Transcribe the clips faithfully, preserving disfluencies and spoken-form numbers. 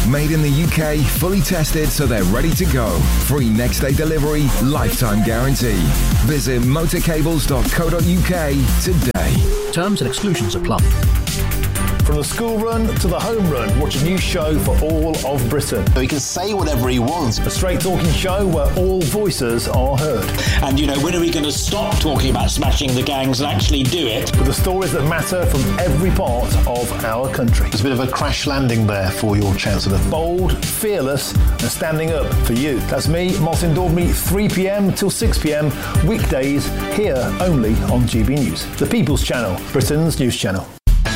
Made in the U K, fully tested so they're ready to go. Free next day delivery, lifetime guarantee. Visit motorcables dot co dot uk today. Terms and exclusions apply. From the school run to the home run, watch a new show for all of Britain. So he can say whatever he wants. A straight talking show where all voices are heard. And, you know, when are we going to stop talking about smashing the gangs and actually do it? With the stories that matter from every part of our country. There's a bit of a crash landing there for your Chancellor. Bold, fearless and standing up for you. That's me, Martin Daubney, three p.m. till six p.m. weekdays here only on G B News. The People's Channel, Britain's news channel.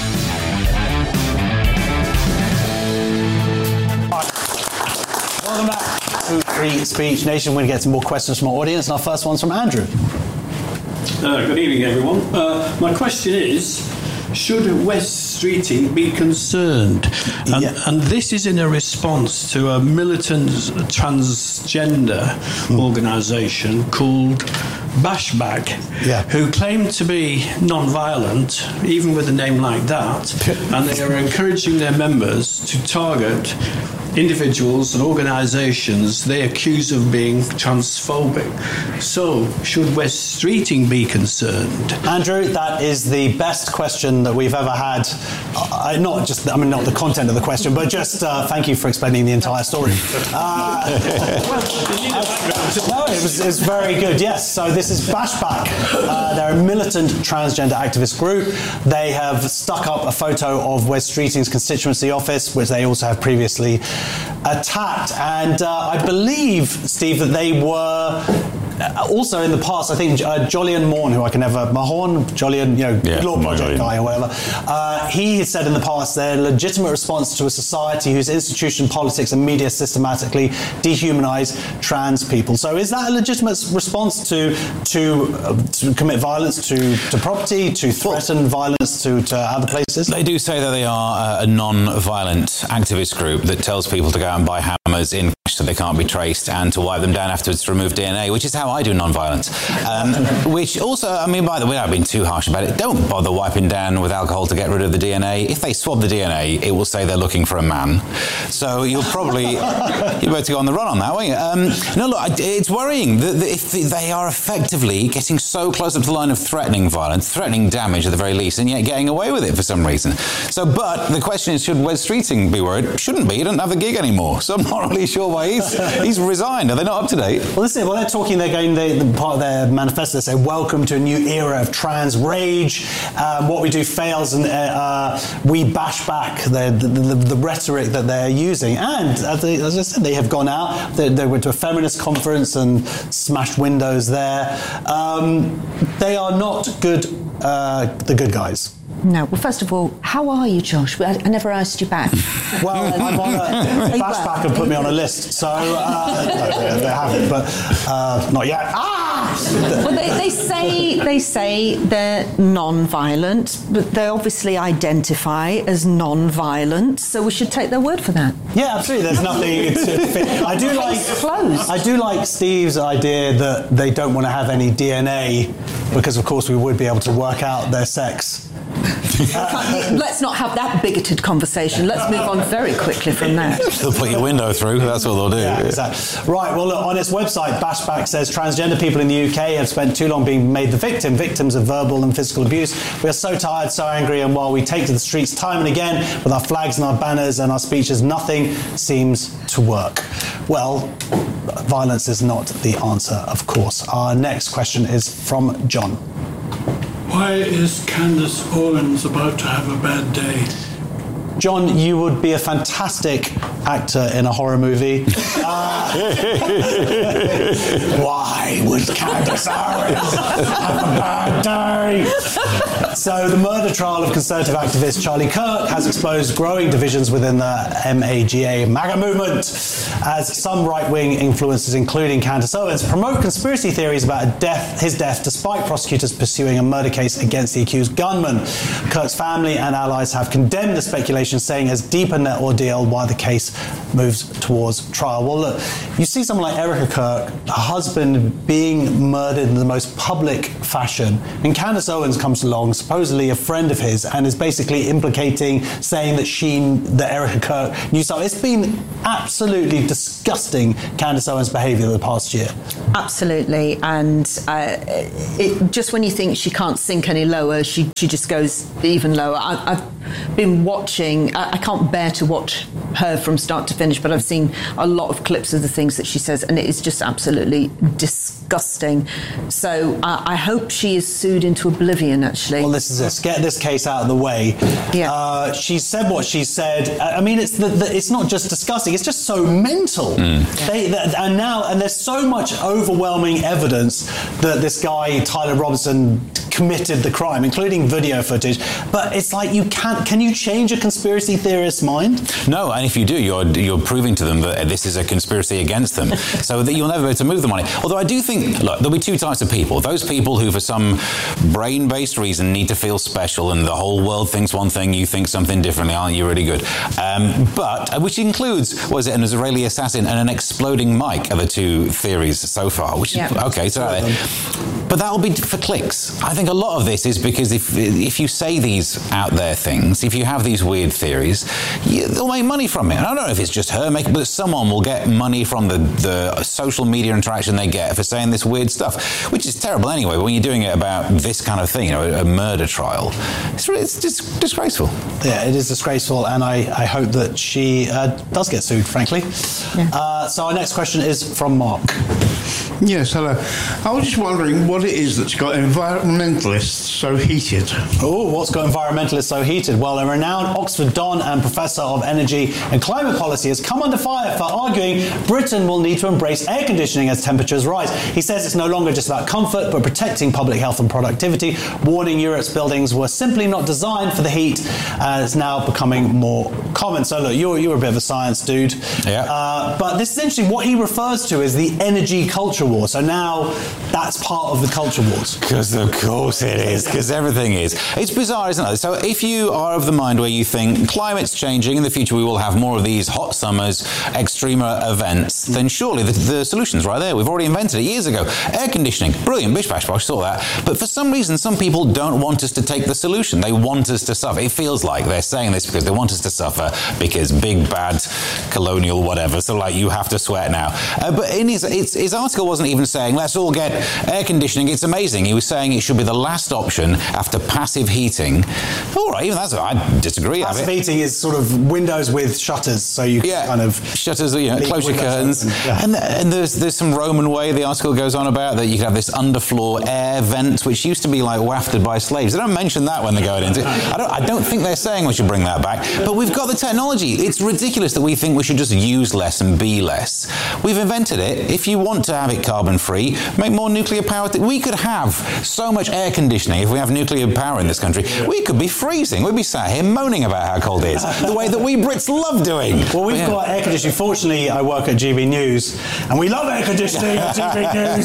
Welcome back to Free Speech Nation. We're going to get some more questions from our audience, and our first one's from Andrew. Uh, good evening, everyone. Uh, my question is, should West Streeting be concerned? And, yeah. and this is in a response to a militant transgender mm. organisation called Bashback, yeah. who claim to be non-violent, even with a name like that, and they are encouraging their members to target individuals and organisations they accuse of being transphobic. So, should West Streeting be concerned? Andrew, that is the best question that we've ever had. Uh, not just, I mean, not the content of the question, but just uh, thank you for explaining the entire story. Uh, no, it was, it was very good, yes. So this is Bashback. Uh, they're a militant transgender activist group. They have stuck up a photo of West Streeting's constituency office, which they also have previously attacked. And uh, I believe, Steve, that they were also in the past, I think uh, Jolyon Morn, who I can never, Mahorn, Jolyon, you know, yeah, Law Project Jolyon. guy or whatever, uh, he has said in the past they're a legitimate response to a society whose institution, politics and media systematically dehumanise trans people. So is that a legitimate response to to, uh, to commit violence to, to property, to threaten violence to, to other places? They do say that they are a non-violent activist group that tells people to go and buy hammers in cash so they can't be traced and to wipe them down afterwards to remove D N A, which is how I do non-violence. Um, which also, I mean, by the way, without being too harsh about it, don't bother wiping down with alcohol to get rid of the D N A. If they swab the D N A, it will say they're looking for a man. So you'll probably, you're about to go on the run on that, won't you? Um, no, look, it's worrying that if they are effectively getting so close up to the line of threatening violence, threatening damage at the very least, and yet getting away with it for some reason. So, but the question is, should Wes Streeting be worried? Shouldn't be. He doesn't have a gig anymore. So I'm not really sure why he's, he's resigned. Are they not up to date? Well, listen, well, they're talking, they're going, they, the part of their manifesto, they say, welcome to a new era of trans rage. Um, what we do fails, and uh, uh, we bash back the, the, the, the rhetoric that they're using. And as, they, as I said, they have gone out, they, they went to a feminist conference and smashed windows there. Um, they are not good, uh, the good guys. No. Well, first of all, how are you, Josh? I, I never asked you back. Well, I'm on a Bashback and put me on a list, so uh, no, they haven't, but uh, not yet. Ah! Well, they, they say they say they're non-violent, but they obviously identify as non-violent, so we should take their word for that. Yeah, absolutely. There's nothing to fit. I do like. Closed. I do like Steve's idea that they don't want to have any D N A because, of course, we would be able to work out their sex. Uh, let's not have that bigoted conversation. Let's move on very quickly from that. They'll put your window through, that's what they'll do. Yeah, exactly. Right, well, look, on its website, Bashback says transgender people in the U K have spent too long being made the victim, victims of verbal and physical abuse. We are so tired, so angry, and while we take to the streets time and again with our flags and our banners and our speeches, nothing seems to work. Well, violence is not the answer, of course. Our next question is from John. Why is Candace Owens about to have a bad day? John, you would be a fantastic actor in a horror movie. Uh, why would Candace Owens have a bad day? So the murder trial of Conservative activist Charlie Kirk has exposed growing divisions within the MAGA MAGA movement, as some right-wing influencers, including Candace Owens, promote conspiracy theories about a death, his death despite prosecutors pursuing a murder case against the accused gunman. Kirk's family and allies have condemned the speculation allegations, saying as deep an ordeal while the case moves towards trial. Well, look, you see someone like Erica Kirk, her husband being murdered in the most public fashion, and Candace Owens comes along, supposedly a friend of his, and is basically implicating, saying that she, that Erica Kirk knew something. It's been absolutely disgusting, Candace Owens' behaviour the past year. Absolutely, and uh, it, just when you think she can't sink any lower, she, she just goes even lower. I, I've been watching, I, I can't bear to watch her from start to finish, but I've seen a lot of clips of the things that she says, and it is just absolutely disgusting. So uh, I hope she is sued into oblivion, actually. Well, this is it. Let's get this case out of the way. Yeah. Uh, she said what she said. I mean, it's the, the, it's not just disgusting, it's just so mental. Mm. They, they, and now, and there's so much overwhelming evidence that this guy, Tyler Robinson, committed the crime, including video footage. But it's like, you can't, can you change a conspiracy theorist's mind? No, and if you do, you're you're proving to them that this is a conspiracy against them, so that you'll never be able to move them on it. Although I do think, look, there'll be two types of people. Those people who, for some brain-based reason, need to feel special, and the whole world thinks one thing, you think something differently, aren't you really good? Um, but, which includes, what is it, an Israeli assassin and an exploding mic are the two theories so far, which yeah. is, okay, so but that'll be for clicks. I think a lot of this is because if if you say these out there things, if you have these weird theories, you, they'll make money from it. And I don't know if it's just her making, but someone will get money from the, the social media interaction they get for saying this weird stuff, which is terrible anyway. But when you're doing it about this kind of thing, you know, a, a murder trial, it's, it's just disgraceful. Yeah, it is disgraceful, and I, I hope that she uh, does get sued, frankly. Yeah. Uh, so our next question is from Mark. Yes, hello. I was just wondering what it is that's got environmentalists so heated. Oh, what's got environmentalists so heated? Well, a renowned Oxford Don and Professor of Energy and Climate Policy has come under fire for arguing Britain will need to embrace air conditioning as temperatures rise. He says it's no longer just about comfort, but protecting public health and productivity, warning Europe's buildings were simply not designed for the heat, and it's now becoming more common. So look, you're, you're a bit of a science dude. Yeah. Uh, but this is interesting. What he refers to is the energy culture war. So now that's part of the culture wars. Because of course it is, because everything is. It's bizarre, isn't it? So if you are of the mind where you think climate's changing, in the future we will have more of these hot summers, extremer events, then surely the, the solution's right there. We've already invented it years ago. Air conditioning, brilliant, bish bash bosh, saw that. But for some reason, some people don't want us to take the solution. They want us to suffer. It feels like they're saying this because they want us to suffer, because big, bad, colonial, whatever. So like, you have to sweat now. Uh, but in his, his, his article wasn't even saying, let's all get air conditioning, it's amazing. He was saying it should be the last option after passive heating. All right, even that's, I disagree. Passive heating is sort of windows with shutters, so you yeah, kind of... Shutters, you know, close your curtains. Open, yeah. And, and there's there's some Roman way, the article goes on about, that you could have this underfloor air vent, which used to be like wafted by slaves. They don't mention that when they're going into it. I don't, I don't think they're saying we should bring that back. But we've got the technology. It's ridiculous that we think we should just use less and be less. We've invented it. If you want to have it carbon-free, make more nuclear power. Th- we could have so much air conditioning if we have nuclear power in this country. We could be freezing. We'd be sat here moaning about how cold it is, the way that we Brits love doing. Well, we've yeah. got air conditioning. Fortunately, I work at G B News, and we love air conditioning at G B News.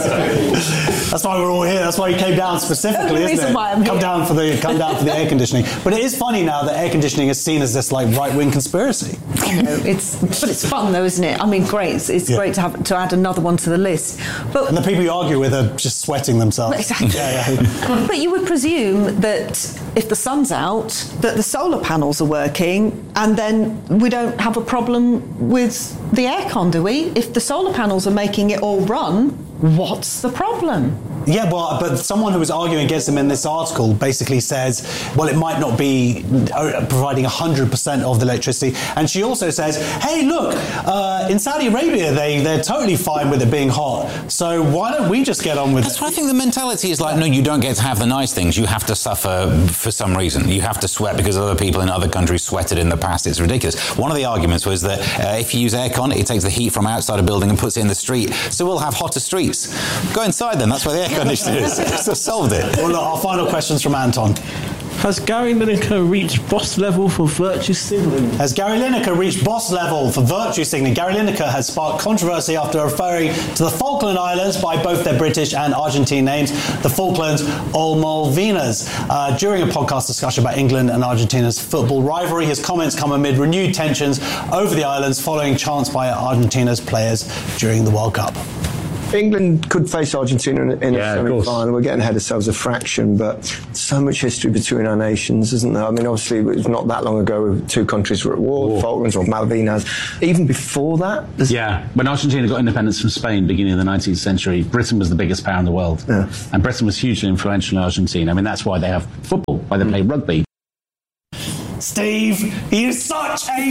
That's why we're all here. That's why you came down specifically, isn't it? Why I'm come here. down for the come down for the air conditioning. But it is funny now that air conditioning is seen as this like right-wing conspiracy. You know, it's but it's fun though, isn't it? I mean, great. It's, it's Yeah. great to have to add another one to the list. But And the people you argue with are just sweating themselves. Exactly. Yeah, yeah. But you would presume that if the sun's out, that the solar panels are working, and then we don't have a problem with the aircon, do we? If the solar panels are making it all run, what's the problem? Yeah, well, but someone who was arguing against them in this article basically says, well, it might not be providing one hundred percent of the electricity. And she also says, hey, look, uh, in Saudi Arabia, they, they're totally fine with it being hot. So why don't we just get on with That's it? why I think the mentality is like, no, you don't get to have the nice things. You have to suffer for some reason. You have to sweat because other people in other countries sweated in the past. It's ridiculous. One of the arguments was that uh, if you use aircon, it takes the heat from outside a building and puts it in the street. So we'll have hotter streets. Go inside then. That's where the air conditioner is. So solved it. Well, look, our final question's from Anton. Has Gary Lineker reached boss level for virtue signalling? Has Gary Lineker reached boss level for virtue signalling? Gary Lineker has sparked controversy after referring to the Falkland Islands by both their British and Argentine names, the Falklands or Malvinas. Uh, during a podcast discussion about England and Argentina's football rivalry, his comments come amid renewed tensions over the islands following chants by Argentina's players during the World Cup. England could face Argentina in, in yeah, a semi-final. We're getting ahead of ourselves a fraction, but so much history between our nations, isn't there? I mean, obviously, it was not that long ago two countries were at war, war. Falklands or Malvinas. Even before that... Yeah, when Argentina got independence from Spain beginning of the nineteenth century, Britain was the biggest power in the world. Yeah. And Britain was hugely influential in Argentina. I mean, that's why they have football, why they mm. play rugby. Steve, he is such a...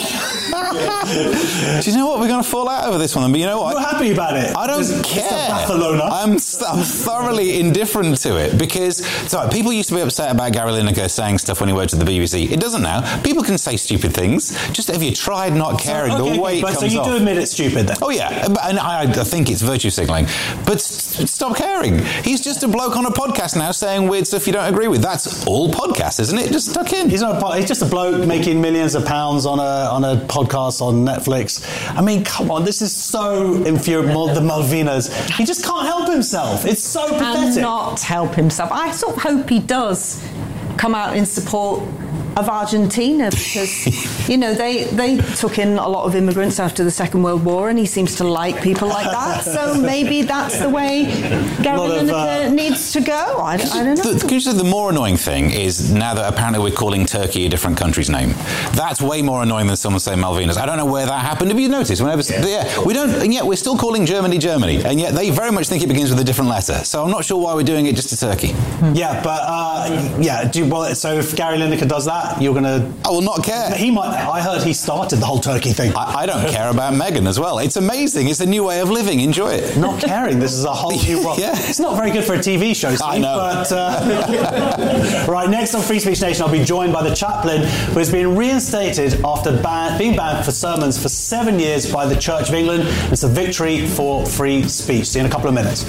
Do you know what? We're going to fall out over this one, but you know what? You're happy about it? I don't it's, care. It's Barcelona. I'm, I'm thoroughly indifferent to it because so, people used to be upset about Gary Lineker saying stuff when he worked at the B B C. It doesn't now. People can say stupid things. Just have you tried not caring so, okay, the way but it so comes you off. do admit it's stupid then? Oh yeah, and I, I think it's virtue signalling. But s- stop caring. He's just a bloke on a podcast now saying weird stuff you don't agree with. That's all podcasts, isn't it? Just tuck in. He's not. A, he's just a bloke making millions of pounds on a on a podcast on Netflix. I mean, come on, this is so infuriating. The Malvinas. He just can't help himself. It's so pathetic. Cannot help himself. I sort of hope he does come out in support of Argentina because, you know, they they took in a lot of immigrants after the Second World War and he seems to like people like that. So maybe that's the way Gary Lineker uh, needs to go. I, I don't know. The, the, the more annoying thing is now that apparently we're calling Turkey a different country's name. That's way more annoying than someone saying Malvinas. I don't know where that happened. Have you noticed? Whenever, yeah. yeah, we don't, and yet we're still calling Germany Germany, and yet they very much think it begins with a different letter. So I'm not sure why we're doing it just to Turkey. Yeah, but uh, yeah. Do, well, so if Gary Lineker does that, you're going to... I will not care. He might. I heard he started the whole Turkey thing. I, I don't care about Meghan as well. It's amazing. It's a new way of living. Enjoy it. Not caring. This is a whole new world. Yeah. It's not very good for a T V show, Steve. I know. But, uh, right, next on Free Speech Nation, I'll be joined by the chaplain who has been reinstated after ban- being banned for sermons for seven years by the Church of England. It's a victory for free speech. See you in a couple of minutes.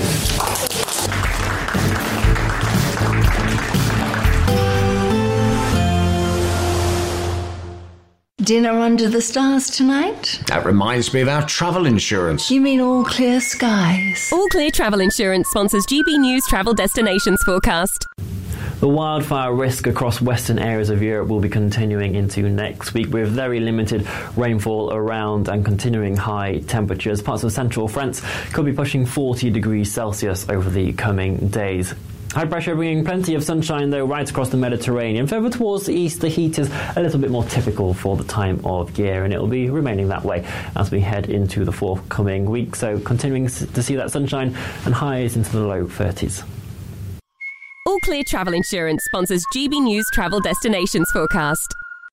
Dinner under the stars tonight? That reminds me of our travel insurance. You mean All Clear Skies? All Clear Travel Insurance sponsors G B News Travel Destinations Forecast. The wildfire risk across western areas of Europe will be continuing into next week with very limited rainfall around and continuing high temperatures. Parts of central France could be pushing forty degrees Celsius over the coming days. High pressure bringing plenty of sunshine, though, right across the Mediterranean. Further towards the east, the heat is a little bit more typical for the time of year, and it will be remaining that way as we head into the forthcoming week. So continuing to see that sunshine and highs into the low thirties. All Clear Travel Insurance sponsors G B News Travel Destinations Forecast.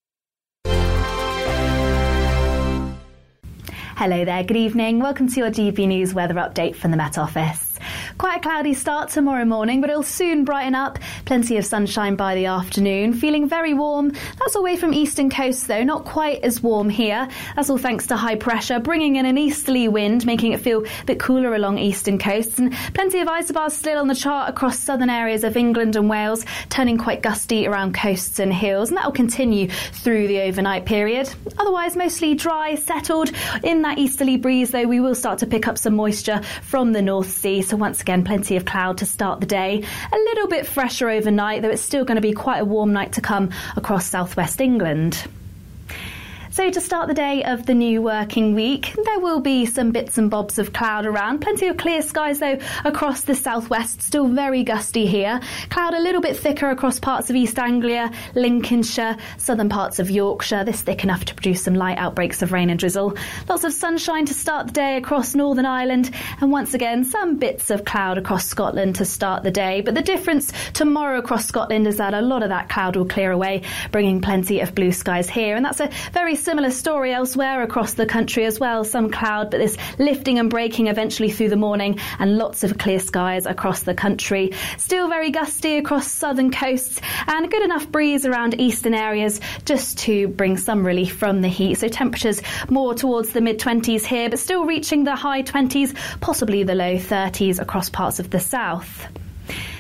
Hello there, good evening. Welcome to your G B News weather update from the Met Office. Quite a cloudy start tomorrow morning, but it'll soon brighten up. Plenty of sunshine by the afternoon. Feeling very warm. That's away from eastern coast, though. Not quite as warm here. That's all thanks to high pressure, bringing in an easterly wind, making it feel a bit cooler along eastern coasts. And plenty of isobars still on the chart across southern areas of England and Wales, turning quite gusty around coasts and hills. And that will continue through the overnight period. Otherwise, mostly dry, settled. In that easterly breeze, though, we will start to pick up some moisture from the North Sea. So once again, plenty of cloud to start the day. A little bit fresher overnight, though it's still going to be quite a warm night to come across southwest England. So to start the day of the new working week, there will be some bits and bobs of cloud around. Plenty of clear skies, though, across the southwest. Still very gusty here. Cloud a little bit thicker across parts of East Anglia, Lincolnshire, southern parts of Yorkshire. This thick enough to produce some light outbreaks of rain and drizzle. Lots of sunshine to start the day across Northern Ireland. And once again, some bits of cloud across Scotland to start the day. But the difference tomorrow across Scotland is that a lot of that cloud will clear away, bringing plenty of blue skies here. And that's a very similar story elsewhere across the country as well. Some cloud, but this lifting and breaking eventually through the morning, and lots of clear skies across the country. Still very gusty across southern coasts, and a good enough breeze around eastern areas just to bring some relief from the heat. So temperatures more towards the mid twenties here, but still reaching the high twenties, possibly the low thirties across parts of the south.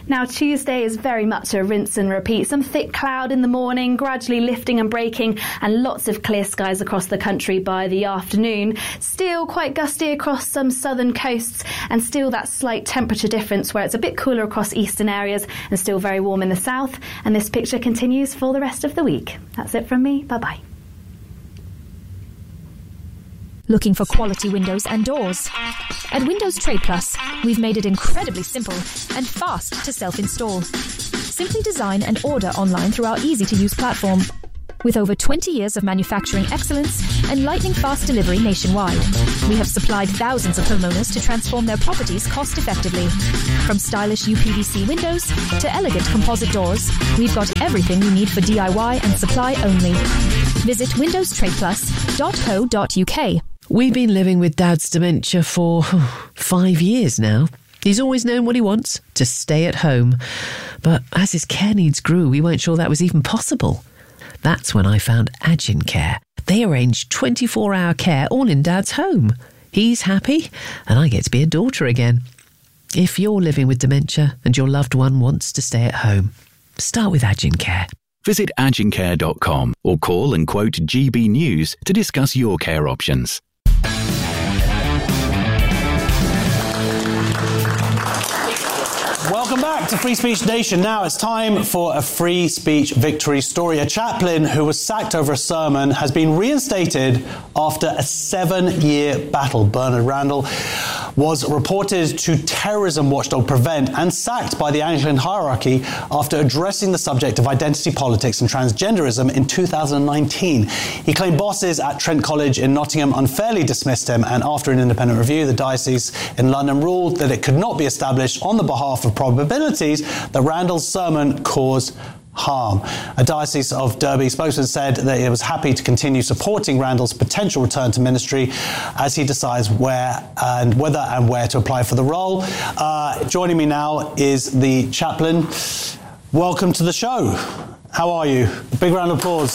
Now, Tuesday is very much a rinse and repeat. Some thick cloud in the morning, gradually lifting and breaking, and lots of clear skies across the country by the afternoon. Still quite gusty across some southern coasts, and still that slight temperature difference where it's a bit cooler across eastern areas and still very warm in the south. And this picture continues for the rest of the week. That's it from me. Bye-bye. Looking for quality windows and doors? At Windows Trade Plus, we've made it incredibly simple and fast to self-install. Simply design and order online through our easy-to-use platform. With over twenty years of manufacturing excellence and lightning-fast delivery nationwide, we have supplied thousands of homeowners to transform their properties cost-effectively. From stylish U P V C windows to elegant composite doors, we've got everything you need for D I Y and supply only. Visit windows trade plus dot co dot uk. We've been living with Dad's dementia for five years now. He's always known what he wants, to stay at home. But as his care needs grew, we weren't sure that was even possible. That's when I found Agin Care. They arrange twenty-four hour care all in Dad's home. He's happy, and I get to be a daughter again. If you're living with dementia and your loved one wants to stay at home, start with Agin Care. Visit agin care dot com or call and quote G B News to discuss your care options. Welcome back to Free Speech Nation. Now it's time for a free speech victory story. A chaplain who was sacked over a sermon has been reinstated after a seven-year battle. Bernard Randall was reported to terrorism watchdog Prevent and sacked by the Anglican hierarchy after addressing the subject of identity politics and transgenderism in two thousand nineteen. He claimed bosses at Trent College in Nottingham unfairly dismissed him, and after an independent review, the diocese in London ruled that it could not be established on the behalf of probabilities that Randall's sermon caused harm. A Diocese of Derby spokesman said that it was happy to continue supporting Randall's potential return to ministry as he decides where and whether and where to apply for the role. Uh, joining me now is the chaplain. Welcome to the show. How are you? A big round of applause.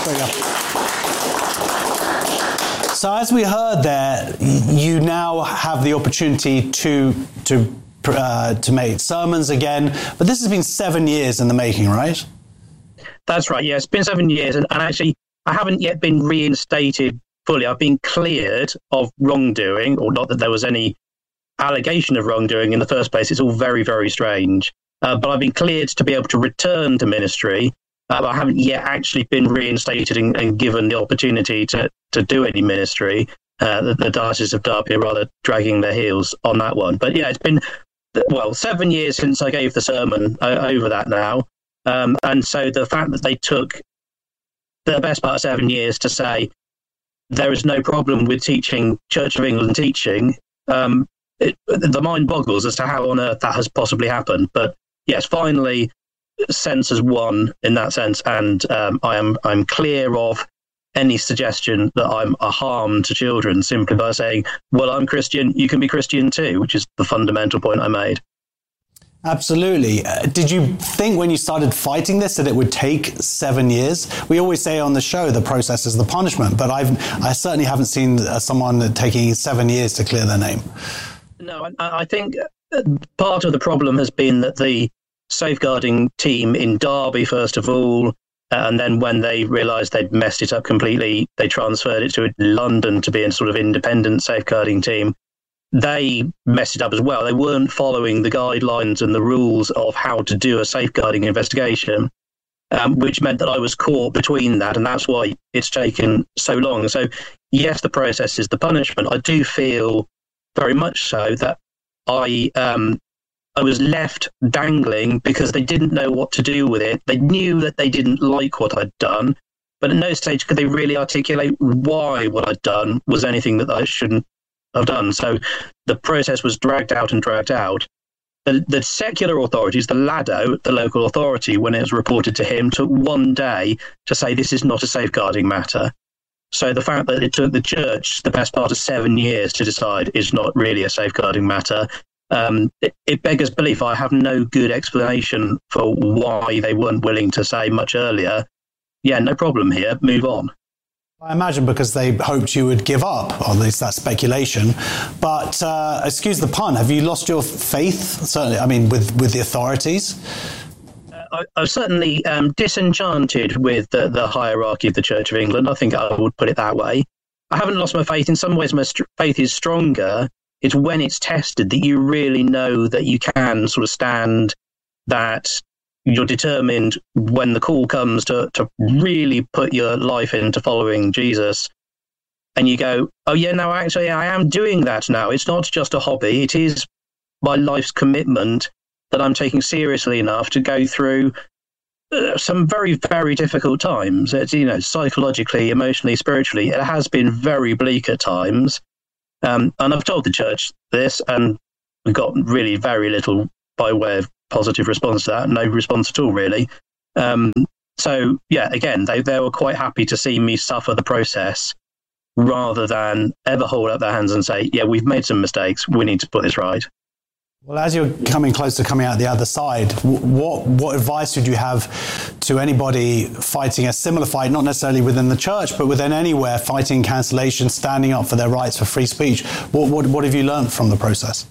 So as we heard there, you now have the opportunity to to Uh, to make sermons again, but this has been seven years in the making, right? That's right, yeah, it's been seven years, and, and actually I haven't yet been reinstated fully. I've been cleared of wrongdoing, or not that there was any allegation of wrongdoing in the first place. It's all very, very strange. Uh, but I've been cleared to be able to return to ministry. Uh, I haven't yet actually been reinstated and, and given the opportunity to, to do any ministry. Uh, the, the Diocese of Derby are rather dragging their heels on that one. But yeah, it's been well, seven years since I gave the sermon uh, over that now. Um, and so the fact that they took the best part of seven years to say there is no problem with teaching Church of England teaching, um, it, the mind boggles as to how on earth that has possibly happened. But yes, finally, sense has won in that sense. And um, I am I'm clear of any suggestion that I'm a harm to children simply by saying, well, I'm Christian, you can be Christian too, which is the fundamental point I made. Absolutely. Uh, did you think when you started fighting this that it would take seven years? We always say on the show the process is the punishment, but I've I certainly haven't seen uh, someone taking seven years to clear their name. No, I, I think part of the problem has been that the safeguarding team in Derby, first of all, and then when they realised they'd messed it up completely, they transferred it to London to be a sort of independent safeguarding team. They messed it up as well. They weren't following the guidelines and the rules of how to do a safeguarding investigation, um, which meant that I was caught between that, and that's why it's taken so long. So, yes, the process is the punishment. I do feel very much so that I... Um, I was left dangling because they didn't know what to do with it. They knew that they didn't like what I'd done, but at no stage could they really articulate why what I'd done was anything that I shouldn't have done. So the process was dragged out and dragged out. The, the secular authorities, the Lado, the local authority, when it was reported to him, took one day to say this is not a safeguarding matter. So the fact that it took the church the best part of seven years to decide is not really a safeguarding matter. Um, it, it beggars belief. I have no good explanation for why they weren't willing to say much earlier, yeah, no problem here, move on. I imagine because they hoped you would give up, or at least that's speculation. But, uh, excuse the pun, have you lost your faith, certainly, I mean, with, with the authorities? I, I'm certainly um, disenchanted with the, the hierarchy of the Church of England. I think I would put it that way. I haven't lost my faith. In some ways, my st- faith is stronger. It's when it's tested that you really know that you can sort of stand, that you're determined when the call comes to, to really put your life into following Jesus. And you go, oh, yeah, no, actually, I am doing that now. It's not just a hobby. It is my life's commitment that I'm taking seriously enough to go through uh, some very, very difficult times. It's, you know, psychologically, emotionally, spiritually, it has been very bleak at times. Um, and I've told the church this, and we've got really very little by way of positive response to that. No response at all, really. Um, so, yeah, again, they, they were quite happy to see me suffer the process rather than ever hold up their hands and say, yeah, we've made some mistakes. We need to put this right. Well, as you're coming close to coming out the other side, what what advice would you have to anybody fighting a similar fight, not necessarily within the church, but within anywhere, fighting cancellation, standing up for their rights for free speech? What what, what have you learned from the process?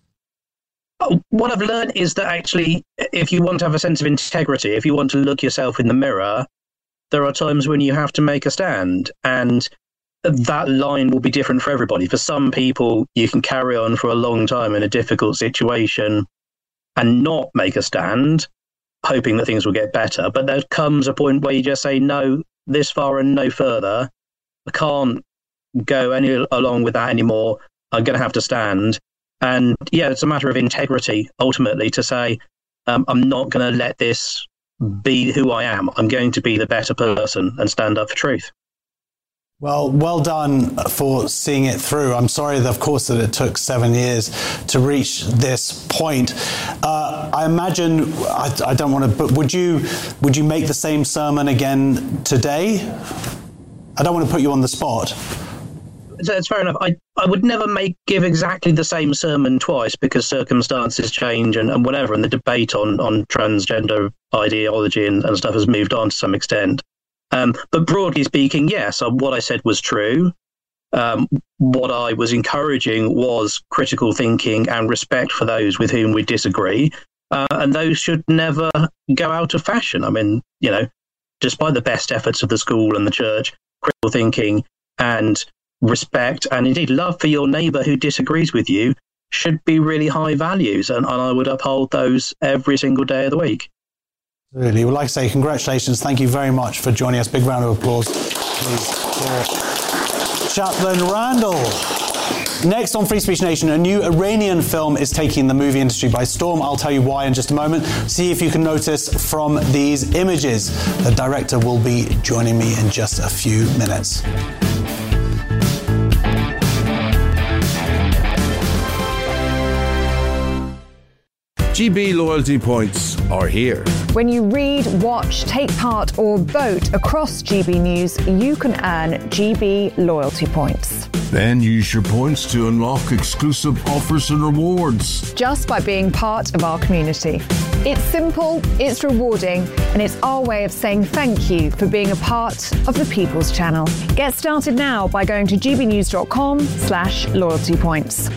Oh, what I've learned is that actually, if you want to have a sense of integrity, if you want to look yourself in the mirror, there are times when you have to make a stand. And that line will be different for everybody. For some people, you can carry on for a long time in a difficult situation and not make a stand, hoping that things will get better. But there comes a point where you just say, no, this far and no further. I can't go any along with that anymore. I'm going to have to stand. And yeah, it's a matter of integrity, ultimately, to say, um, I'm not going to let this be who I am. I'm going to be the better person and stand up for truth. Well, well done for seeing it through. I'm sorry, that, of course, that it took seven years to reach this point. Uh, I imagine, I, I don't want to, but would you would you make the same sermon again today? I don't want to put you on the spot. That's fair enough. I, I would never make give exactly the same sermon twice because circumstances change and, and whatever, and the debate on, on transgender ideology and, and stuff has moved on to some extent. Um, but broadly speaking, yes, what I said was true. Um, what I was encouraging was critical thinking and respect for those with whom we disagree. Uh, and those should never go out of fashion. I mean, you know, despite the best efforts of the school and the church, critical thinking and respect and indeed love for your neighbour who disagrees with you should be really high values. And, and I would uphold those every single day of the week. Really, well, like I say, congratulations. Thank you very much for joining us. Big round of applause, please, for Chaplain Randall. Next on Free Speech Nation, a new Iranian film is taking the movie industry by storm. I'll tell you why in just a moment. See if you can notice from these images. The director will be joining me in just a few minutes. G B loyalty points are here. When you read, watch, take part or vote across G B News, you can earn G B loyalty points. Then use your points to unlock exclusive offers and rewards. Just by being part of our community. It's simple, it's rewarding, and it's our way of saying thank you for being a part of the People's Channel. Get started now by going to gbnews.com slash loyalty points.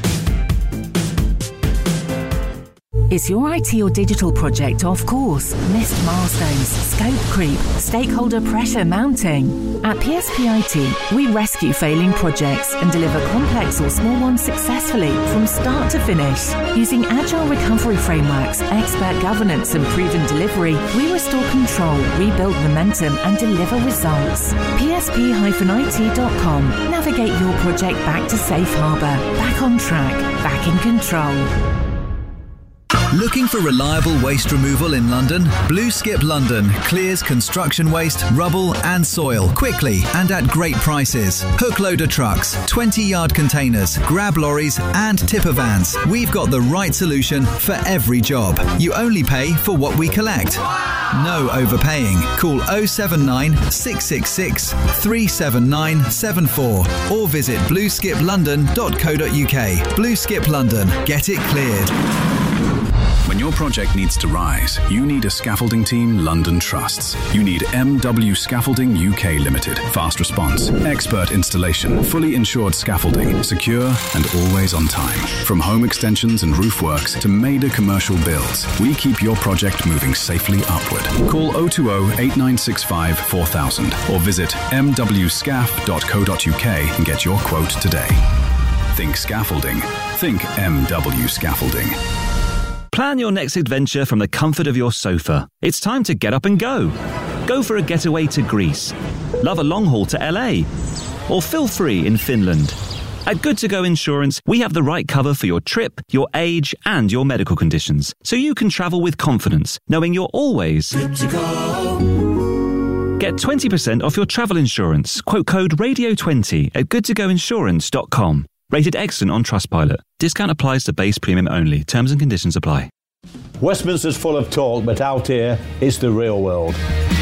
Is your I T or digital project off course? Missed milestones, scope creep, stakeholder pressure mounting? At P S P I T, we rescue failing projects and deliver complex or small ones successfully from start to finish. Using agile recovery frameworks, expert governance and proven delivery, we restore control, rebuild momentum and deliver results. P S P I T dot com. Navigate your project back to safe harbour, back on track, back in control. Looking for reliable waste removal in London? Blue Skip London clears construction waste, rubble and soil quickly and at great prices. Hook loader trucks, twenty yard containers, grab lorries and tipper vans. We've got the right solution for every job. You only pay for what we collect. No overpaying. Call oh seven nine, six six six, three seven nine seven four or visit blue skip london dot co dot uk. Blue Skip London. Get it cleared. When your project needs to rise, you need a scaffolding team London trusts. You need M W Scaffolding U K Limited. Fast response, expert installation, fully insured scaffolding, secure and always on time. From home extensions and roof works to major commercial builds, we keep your project moving safely upward. Call oh two oh, eight nine six five, four thousand or visit m w scaf dot co dot u k and get your quote today. Think scaffolding. Think M W Scaffolding. Plan your next adventure from the comfort of your sofa. It's time to get up and go. Go for a getaway to Greece. Love a long haul to L A. Or feel free in Finland. At Good To Go Insurance, we have the right cover for your trip, your age, and your medical conditions, so you can travel with confidence, knowing you're always good to go. Get twenty percent off your travel insurance. Quote code radio twenty at good to go insurance dot com. Rated excellent on Trustpilot. Discount applies to base premium only. Terms and conditions apply. Westminster's full of talk, but out here, it's the real world.